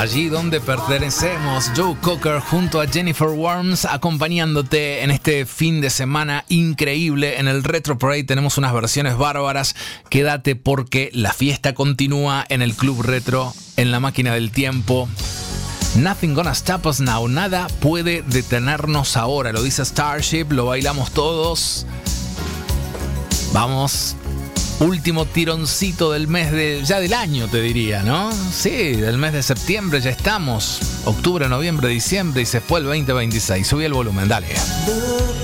Allí donde pertenecemos, Joe Cocker junto a Jennifer Warnes acompañándote en este fin de semana increíble. En el Retro Parade tenemos unas versiones bárbaras. Quédate porque la fiesta continúa en el Club Retro, en la máquina del tiempo. Nothing gonna stop us now. Nada puede detenernos ahora. Lo dice Starship, lo bailamos todos. Vamos. Último tironcito del mes del año, te diría, ¿no? Sí, del mes de septiembre ya estamos. Octubre, noviembre, diciembre y se fue el 2026. Subí el volumen, dale.